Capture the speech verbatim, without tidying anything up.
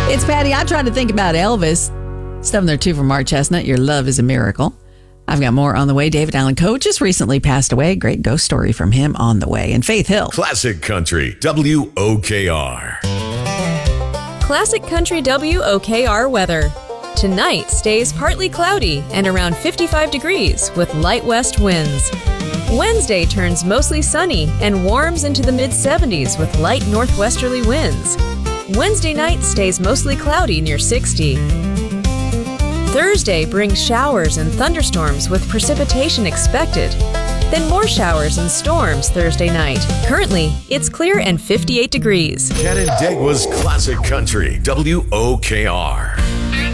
It's Patty. I tried to think about Elvis. Stuff in there too from Mark Chestnut. Your love is a miracle. I've got more on the way. David Allen Coe just recently passed away. Great ghost story from him on the way. And Faith Hill. Classic Country, W O K R. Classic Country W O K R weather. Tonight stays partly cloudy and around fifty-five degrees with light west winds. Wednesday turns mostly sunny and warms into the mid seventies with light northwesterly winds. Wednesday night stays mostly cloudy near sixty. Thursday brings showers and thunderstorms with precipitation expected. Then more showers and storms Thursday night. Currently, it's clear and fifty-eight degrees. Canandaigua's Classic Country, W O K R.